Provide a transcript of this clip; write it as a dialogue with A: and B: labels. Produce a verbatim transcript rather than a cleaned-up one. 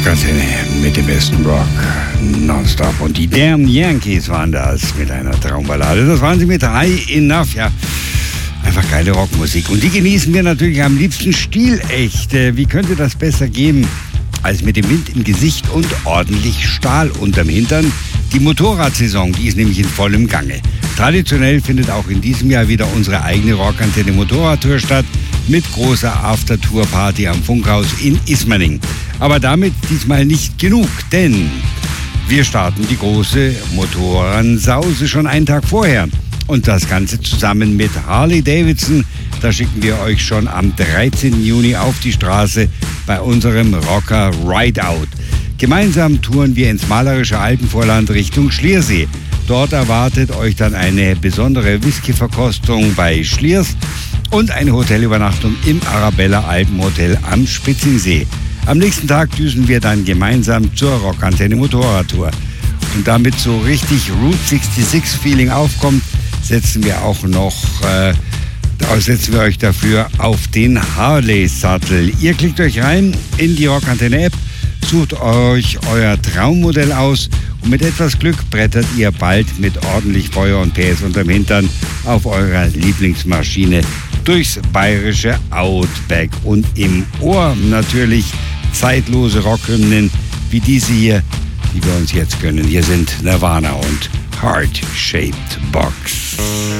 A: Rockantenne mit dem besten Rock nonstop. Und die Damn Yankees waren das mit einer Traumballade. Das waren sie mit High Enough, ja. Einfach geile Rockmusik. Und die genießen wir natürlich am liebsten stilecht. Wie könnte das besser geben, als mit dem Wind im Gesicht und ordentlich Stahl unterm Hintern? Die Motorradsaison, die ist nämlich in vollem Gange. Traditionell findet auch in diesem Jahr wieder unsere eigene Rockantenne Motorradtour statt mit großer After-Tour-Party am Funkhaus in Ismaning. Aber damit diesmal nicht genug, denn wir starten die große Motorradsause schon einen Tag vorher. Und das Ganze zusammen mit Harley Davidson. Da schicken wir euch schon am dreizehnten Juni auf die Straße bei unserem Rocker Rideout. Gemeinsam touren wir ins malerische Alpenvorland Richtung Schliersee. Dort erwartet euch dann eine besondere Whisky-Verkostung bei Schliers und eine Hotelübernachtung im Arabella Alpenhotel am Spitzingsee. Am nächsten Tag düsen wir dann gemeinsam zur Rockantenne Motorradtour. Und damit so richtig Route sechsundsechzig Feeling aufkommt, setzen wir auch noch, äh, setzen wir euch dafür auf den Harley-Sattel. Ihr klickt euch rein in die Rockantenne-App, sucht euch euer Traummodell aus und mit etwas Glück brettert ihr bald mit ordentlich Feuer und P S unterm Hintern auf eurer Lieblingsmaschine durchs bayerische Outback. Und im Ohr natürlich zeitlose Rockhymnen wie diese hier, die wir uns jetzt gönnen. Hier sind Nirvana und Heart-Shaped Box.